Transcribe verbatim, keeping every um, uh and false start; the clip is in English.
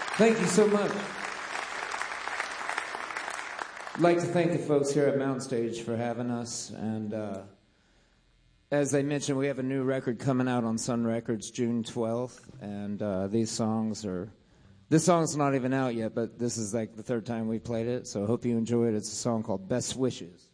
Thank you so much. I'd like to thank the folks here at Mountain Stage for having us. And uh, as they mentioned, we have a new record coming out on Sun Records June twelfth. And uh, these songs are... This song's not even out yet, but this is like the third time we played it. So I hope you enjoy it. It's a song called Best Wishes.